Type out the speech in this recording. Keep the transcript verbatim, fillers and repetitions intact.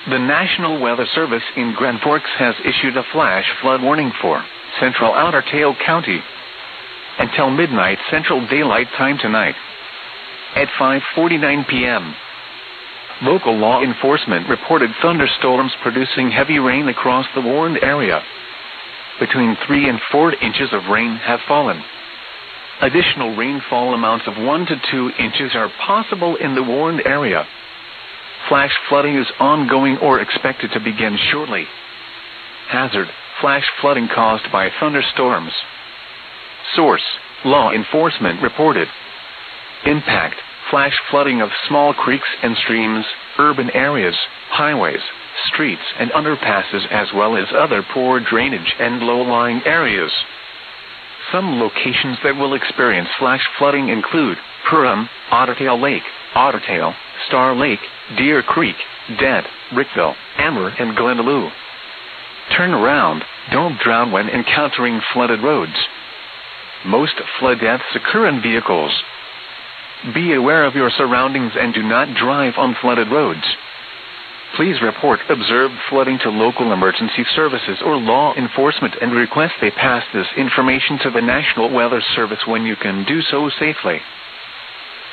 The National Weather Service in Grand Forks has issued a flash flood warning for central Otter Tail County until midnight Central Daylight Time tonight at five forty-nine p m Local law enforcement reported thunderstorms producing heavy rain across the warned area. Between three and four inches of rain have fallen. Additional rainfall amounts of one to two inches are possible in the warned area. Flash flooding is ongoing or expected to begin shortly. Hazard: flash flooding caused by thunderstorms. Source: law enforcement reported. Impact: flash flooding of small creeks and streams, urban areas, highways, streets and underpasses, as well as other poor drainage and low-lying areas. Some locations that will experience flash flooding include Perham, Ottertail Lake, Ottertail, Star Lake, Deer Creek, Dent, Rickville, Amber, and Glendalough. Turn around, don't drown when encountering flooded roads. Most flood deaths occur in vehicles. Be aware of your surroundings and do not drive on flooded roads. Please report observed flooding to local emergency services or law enforcement and request they pass this information to the National Weather Service when you can do so safely.